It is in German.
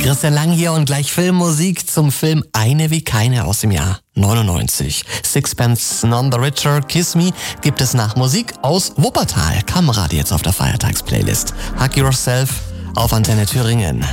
Christian Lang hier und gleich Filmmusik zum Film Eine wie keine aus dem Jahr 99. Sixpence None the Richer, Kiss Me gibt es nach Musik aus Wuppertal. Kamera, die jetzt auf der Feiertagsplaylist. Hug Yourself auf Antenne Thüringen.